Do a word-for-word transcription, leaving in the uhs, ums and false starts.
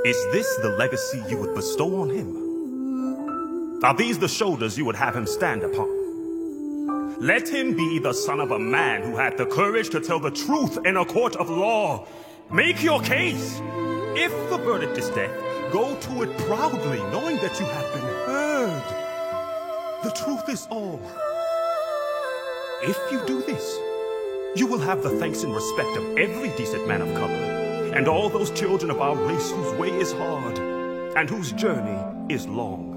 Is this the legacy you would bestow on him? Are these the shoulders you would have him stand upon? Let him be the son of a man who had the courage to tell the truth in a court of law. Make your case. If the verdict is death, go to it proudly, knowing that you have been heard. The truth is all. If you do this, you will have the thanks and respect of every decent man of color, and all those children of our race whose way is hard, and whose journey is long.